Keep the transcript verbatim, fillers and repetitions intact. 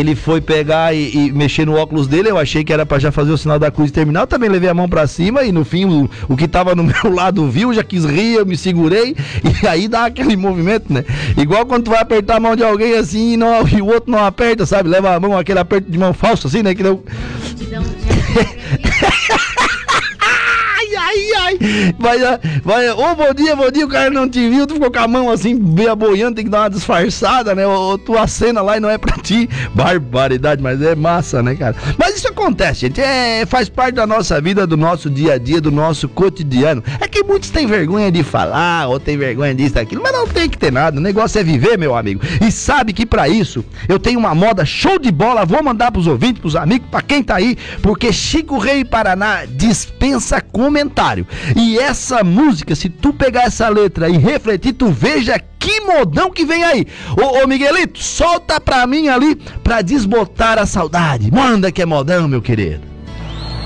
ele foi pegar e, e mexer no óculos dele, eu achei que era pra já fazer o sinal da cruz e terminar, eu também levei a mão pra cima e no fim o, o que tava no meu lado viu, já quis rir, eu me segurei e aí dá aquele movimento, né? Igual quando tu vai apertar a mão de alguém assim e, não, e o outro não aperta, sabe? Leva a mão, aquele aperto de mão falso assim, né? Que não... Ai, ai, vai, vai, ô, bom dia, bom dia, o cara não te viu, tu ficou com a mão assim, meio boiando, tem que dar uma disfarçada, né, ou tu acena lá e não é pra ti, barbaridade, mas é massa, né, cara, mas isso acontece, gente, é, faz parte da nossa vida, do nosso dia a dia, do nosso cotidiano, é que muitos têm vergonha de falar, ou tem vergonha disso, daquilo, mas não tem que ter nada, o negócio é viver, meu amigo, e sabe que pra isso, eu tenho uma moda show de bola, vou mandar pros ouvintes, pros amigos, pra quem tá aí, porque Chico Rei Paraná dispensa comentário. E essa música, se tu pegar essa letra e refletir, tu veja que modão que vem aí. Ô, ô Miguelito, solta pra mim ali pra desbotar a saudade. Manda que é modão, meu querido.